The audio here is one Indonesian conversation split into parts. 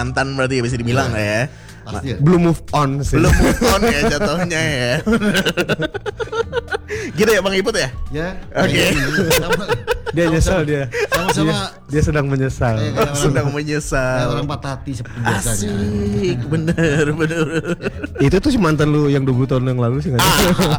mantan berarti bisa dibilang ya. Pasti ya. Belum move on sih. Belum move on ya jatuhnya ya. Gitu ya Bang Iput ya? Ya. Oke. Dia nyesal dia. Sama-sama. Dia sedang menyesal. Sedang Kayak menyesal. orang patah hati seperti biasanya. Asik, bener. Itu tuh si mantan lu yang 20 tahun yang lalu sih nggak?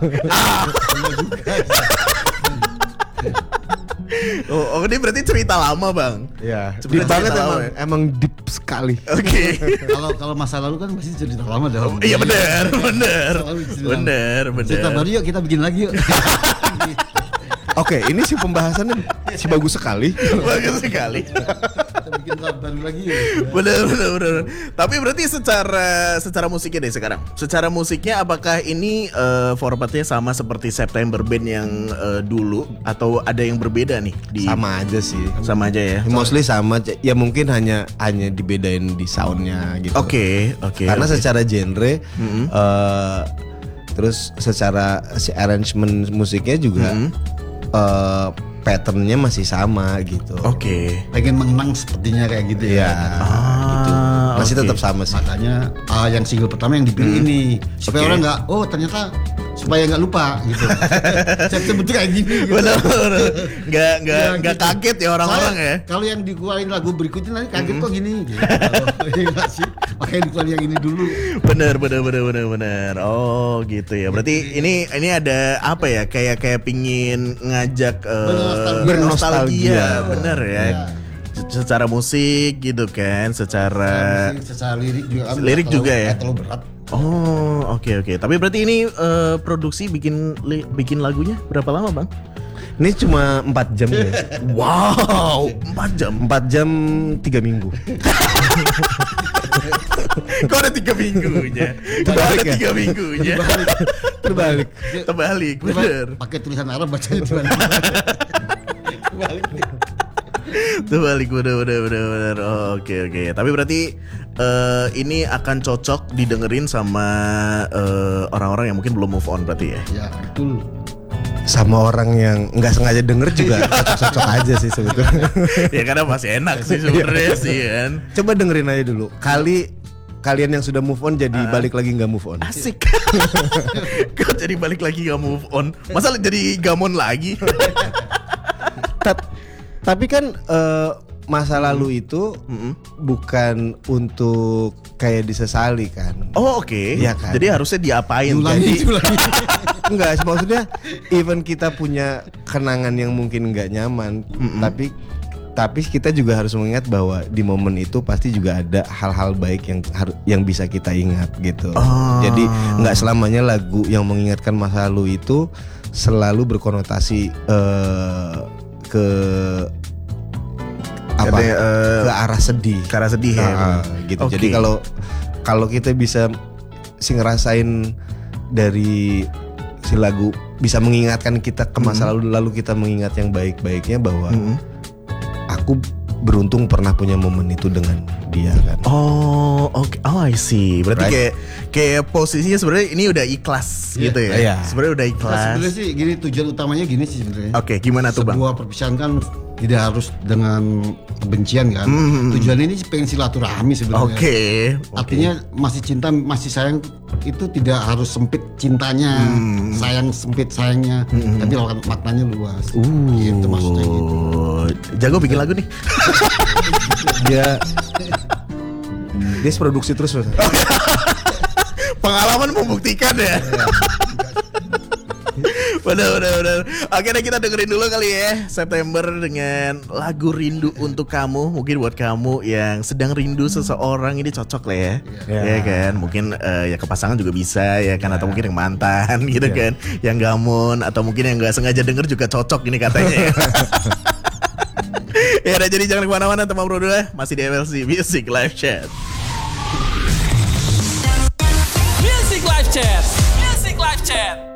Oh, ini berarti cerita lama Bang. Iya. Sebenarnya Deep banget cerita emang, lama ya? emang deep sekali. Oke. Kalau masa lalu kan pasti cerita lama dong. Iya bener. Selalu cerita lama. Cerita baru yuk kita bikin lagi yuk. Oke, ini si pembahasannya si bagus sekali. Bagus sekali. Kita bikin baru lagi yuk. Bener. Tapi berarti secara musiknya deh sekarang. Secara musiknya apakah ini formatnya sama seperti September Band yang dulu atau ada yang berbeda nih? Sama aja sih. Sama aja ya. Mostly sama. Ya mungkin hanya dibedain di soundnya gitu. Oke. Karena secara genre, terus secara si arrangement musiknya juga patternnya masih sama gitu. Oke. Pengen mengenang sepertinya kayak gitu ya. Gitu. Masih tetap sama sih. Makanya yang single pertama yang dipilih ini supaya Oke. orang nggak, oh ternyata supaya nggak lupa gitu. Saya sebetulnya kayak gini. Gitu. Bener. Nggak gitu. kaget ya orang-orang ya. Kalau yang dikeluarin lagu berikutnya nanti kaget kok gini. Gitu. Iya nggak sih? Makanya dikeluarin yang ini dulu. Bener. Oh gitu ya. Berarti ini ada apa ya? Kayak pingin ngajak bernostalgia. Bener ya. Secara musik gitu kan, secara lirik juga kan. Lirik nggak juga ya? nggak terlalu berat. Oh oke. Tapi berarti ini produksi bikin lagunya berapa lama Bang? Ini cuma 4 jam ya. Wow 4 jam. 4 jam 3 minggu. Kok ada 3 minggunya? Terbalik ya? 3 minggunya. Terbalik. Terbalik, bener. Pakai tulisan Arab bacanya gimana? Terbalik, bener. Oh, oke. Tapi berarti ini akan cocok didengerin sama orang-orang yang mungkin belum move on berarti ya? Ya betul. Sama orang yang nggak sengaja denger juga cocok-cocok aja sih sebetulnya. Ya karena masih enak sih sebenarnya sih kan. Coba dengerin aja dulu. Kalian yang sudah move on jadi balik lagi nggak move on. Asik. Kok jadi balik lagi gak move on? Masa jadi gamon lagi? Tapi kan masa lalu itu bukan untuk kayak disesali kan. Oh oke. Iya kan? Jadi harusnya diapain? Ulangi. Enggak, maksudnya even kita punya kenangan yang mungkin nggak nyaman, tapi kita juga harus mengingat bahwa di momen itu pasti juga ada hal-hal baik yang bisa kita ingat gitu. Jadi nggak selamanya lagu yang mengingatkan masa lalu itu selalu berkonotasi ke apa? Ke arah sedih. Ke arah sedih ya. Gitu. Okay. Jadi kalau kita bisa ngerasain dari si lagu bisa mengingatkan kita ke masa lalu kita mengingat yang baik-baiknya bahwa aku beruntung pernah punya momen itu dengan dia kan. Oh oke. Oh I see. Berarti kayak posisinya sebenarnya ini udah ikhlas gitu ya. Iya. Sebenarnya udah Nah, ikhlas. sebenarnya sih gini, tujuan utamanya gini sih sebenarnya. Oke, gimana tuh Bang? Sebuah perpisahan kan tidak harus dengan kebencian kan. Tujuan ini sih pengen silaturahmi sebenarnya. Oke. Artinya masih cinta, masih sayang itu tidak harus sempit cintanya, sayang sempit sayangnya, tapi maknanya luas. Gitu maksudnya gitu. Jago bikin lagu nih. Dia produksi terus. Pengalaman membuktikan ya. Bener. Oke deh, kita dengerin dulu kali ya September dengan lagu Rindu Untuk Kamu. Mungkin buat kamu yang sedang rindu seseorang ini cocok lah ya. Ya kan, mungkin ya ke pasangan juga bisa ya kan, atau mungkin yang mantan gitu kan, yang gamon, atau mungkin yang gak sengaja denger juga cocok ini katanya ya. Ya udah, jadi jangan kemana-mana teman bro dulu ya. Masih di MLC Music Live Chat. Music Live Chat.